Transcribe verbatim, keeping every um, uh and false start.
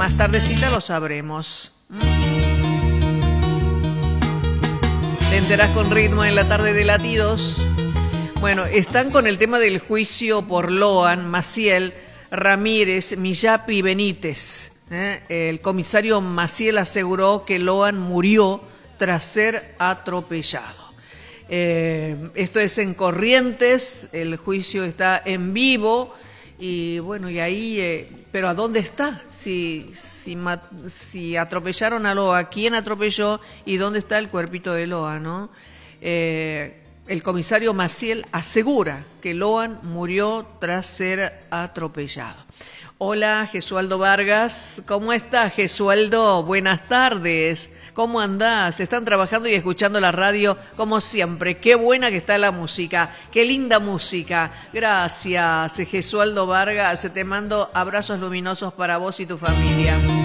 más tardecita lo sabremos. Te enterás con Ritmo en la tarde de Latidos. Bueno, están con el tema del juicio por Loan, Maciel, Ramírez, Millapi y Benítez. ¿eh? El comisario Maciel aseguró que Loan murió tras ser atropellado. Eh, esto es en Corrientes, el juicio está en vivo y bueno, y ahí, eh, pero ¿a dónde está? Si, si, si atropellaron a Loa, ¿quién atropelló y dónde está el cuerpito de Loa, no? Eh, el comisario Maciel asegura que Loan murió tras ser atropellado. Hola, Gesualdo Vargas. ¿Cómo estás, Gesualdo? Buenas tardes. ¿Cómo andás? Están trabajando y escuchando la radio como siempre. Qué buena que está la música. Qué linda música. Gracias, Gesualdo Vargas. Te mando abrazos luminosos para vos y tu familia.